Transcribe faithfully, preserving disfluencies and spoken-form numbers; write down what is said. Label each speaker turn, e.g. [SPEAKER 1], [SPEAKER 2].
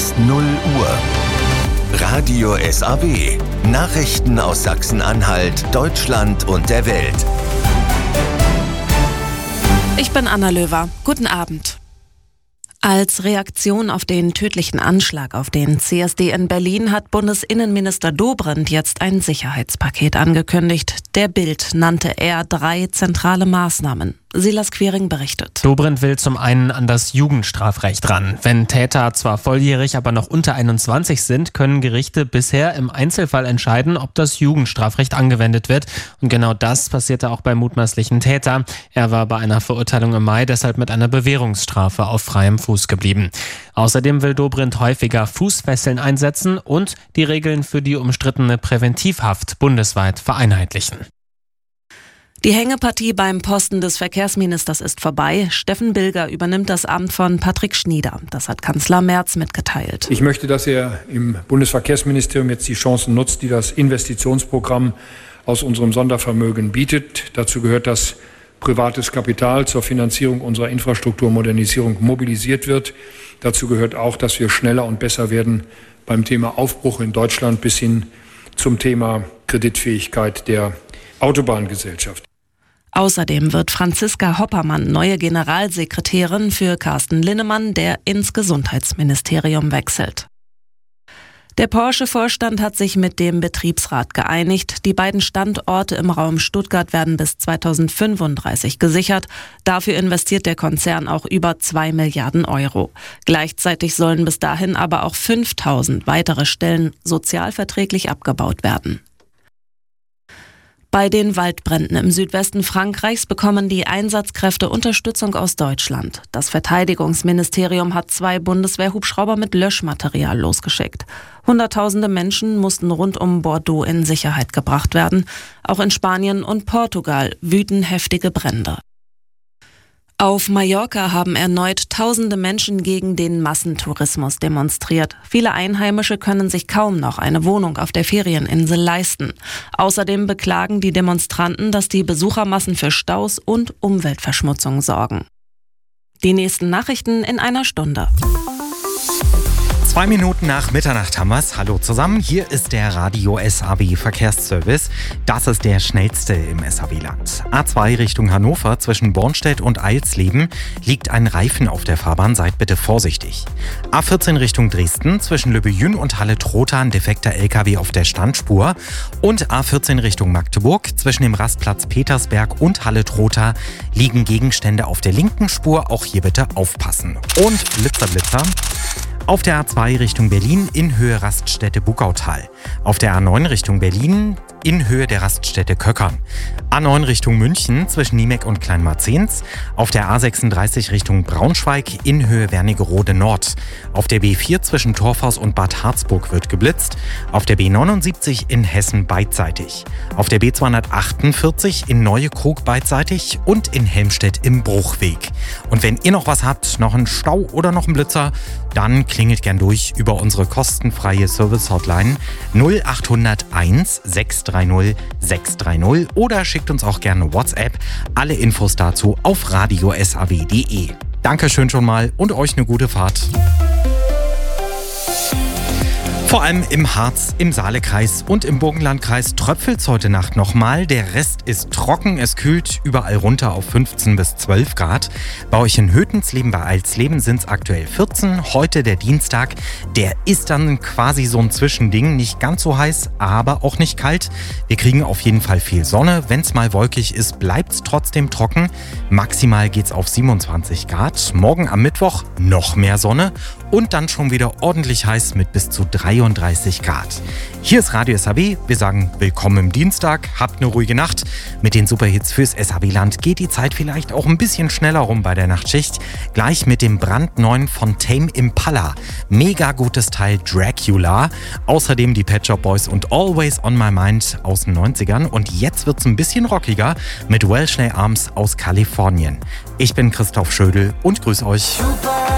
[SPEAKER 1] ist null Uhr. Radio S A B. Nachrichten aus Sachsen-Anhalt, Deutschland und der Welt.
[SPEAKER 2] Ich bin Anna Löwer. Guten Abend. Als Reaktion auf den tödlichen Anschlag auf den C S D in Berlin hat Bundesinnenminister Dobrindt jetzt ein Sicherheitspaket angekündigt. Der Bild nannte er drei zentrale Maßnahmen. Silas Quiring berichtet.
[SPEAKER 3] Dobrindt will zum einen an das Jugendstrafrecht ran. Wenn Täter zwar volljährig, aber noch unter einundzwanzig sind, können Gerichte bisher im Einzelfall entscheiden, ob das Jugendstrafrecht angewendet wird. Und genau das passierte auch beim mutmaßlichen Täter. Er war bei einer Verurteilung im Mai deshalb mit einer Bewährungsstrafe auf freiem Fuß geblieben. Außerdem will Dobrindt häufiger Fußfesseln einsetzen und die Regeln für die umstrittene Präventivhaft bundesweit vereinheitlichen.
[SPEAKER 2] Die Hängepartie beim Posten des Verkehrsministers ist vorbei. Steffen Bilger übernimmt das Amt von Patrick Schnieder. Das hat Kanzler Merz mitgeteilt.
[SPEAKER 4] Ich möchte, dass er im Bundesverkehrsministerium jetzt die Chancen nutzt, die das Investitionsprogramm aus unserem Sondervermögen bietet. Dazu gehört, dass privates Kapital zur Finanzierung unserer Infrastrukturmodernisierung mobilisiert wird. Dazu gehört auch, dass wir schneller und besser werden beim Thema Aufbruch in Deutschland bis hin zum Thema Kreditfähigkeit der Autobahngesellschaft.
[SPEAKER 2] Außerdem wird Franziska Hoppermann neue Generalsekretärin für Carsten Linnemann, der ins Gesundheitsministerium wechselt. Der Porsche-Vorstand hat sich mit dem Betriebsrat geeinigt. Die beiden Standorte im Raum Stuttgart werden bis zweitausendfünfunddreißig gesichert. Dafür investiert der Konzern auch über zwei Milliarden Euro. Gleichzeitig sollen bis dahin aber auch fünftausend weitere Stellen sozialverträglich abgebaut werden. Bei den Waldbränden im Südwesten Frankreichs bekommen die Einsatzkräfte Unterstützung aus Deutschland. Das Verteidigungsministerium hat zwei Bundeswehrhubschrauber mit Löschmaterial losgeschickt. Hunderttausende Menschen mussten rund um Bordeaux in Sicherheit gebracht werden. Auch in Spanien und Portugal wüten heftige Brände. Auf Mallorca haben erneut tausende Menschen gegen den Massentourismus demonstriert. Viele Einheimische können sich kaum noch eine Wohnung auf der Ferieninsel leisten. Außerdem beklagen die Demonstranten, dass die Besuchermassen für Staus und Umweltverschmutzung sorgen. Die nächsten Nachrichten in einer Stunde.
[SPEAKER 5] Zwei Minuten nach Mitternacht haben wir's. Hallo zusammen, hier ist der Radio S A B Verkehrsservice. Das ist der schnellste im S A B-Land. A zwei Richtung Hannover zwischen Bornstedt und Eilsleben liegt ein Reifen auf der Fahrbahn, seid bitte vorsichtig. A vierzehn Richtung Dresden zwischen Löbejün und Halle-Trotha ein defekter L K W auf der Standspur. Und A vierzehn Richtung Magdeburg zwischen dem Rastplatz Petersberg und Halle-Trotha liegen Gegenstände auf der linken Spur. Auch hier bitte aufpassen. Und Blitzer, Blitzer. Auf der A zwei Richtung Berlin in Höhe Raststätte Buckautal. Auf der A neun Richtung Berlin in Höhe der Raststätte Köckern. A neun Richtung München zwischen Niemeck und Kleinmarzens. Auf der A sechsunddreißig Richtung Braunschweig in Höhe Wernigerode Nord. Auf der B vier zwischen Torfhaus und Bad Harzburg wird geblitzt. Auf der B neunundsiebzig in Hessen beidseitig. Auf der B zweihundertachtundvierzig in Neuekrug beidseitig und in Helmstedt im Bruchweg. Und wenn ihr noch was habt, noch einen Stau oder noch einen Blitzer, dann klingelt gern durch über unsere kostenfreie Service-Hotline null achthunderteins sechs drei null sechs drei null oder schickt uns auch gerne WhatsApp. Alle Infos dazu auf radio s a b punkt d e. Dankeschön schon mal und euch eine gute Fahrt. Vor allem im Harz, im Saalekreis und im Burgenlandkreis tröpfelt's heute Nacht nochmal. Der Rest ist trocken, es kühlt überall runter auf fünfzehn bis zwölf Grad. Bei euch in Hötensleben, bei Eilsleben sind's aktuell vierzehn. Heute der Dienstag, der ist dann quasi so ein Zwischending. Nicht ganz so heiß, aber auch nicht kalt. Wir kriegen auf jeden Fall viel Sonne. Wenn's mal wolkig ist, bleibt's trotzdem trocken. Maximal geht's auf siebenundzwanzig Grad. Morgen am Mittwoch noch mehr Sonne und dann schon wieder ordentlich heiß mit bis zu dreiunddreißig Grad. Hier ist Radio S A B. Wir sagen willkommen im Dienstag. Habt eine ruhige Nacht. Mit den Superhits fürs S A B-Land geht die Zeit vielleicht auch ein bisschen schneller rum bei der Nachtschicht. Gleich mit dem brandneuen von Tame Impala. Mega gutes Teil Dracula. Außerdem die Pet Shop Boys und Always on My Mind aus den neunzigern. Und jetzt wird's ein bisschen rockiger mit Welsh Arms aus Kalifornien. Ich bin Christoph Schödel und grüß euch. Super.